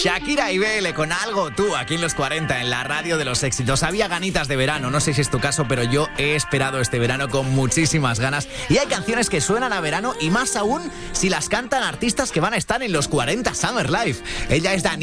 Shakira y BL con Algo Tú, aquí en los 40, en la radio de los éxitos. Había ganitas de verano, no sé si es tu caso, pero yo he esperado este verano con muchísimas ganas. Y hay canciones que suenan a verano y más aún si las cantan artistas que van a estar en los 40 Summer Live. Ella es Daniela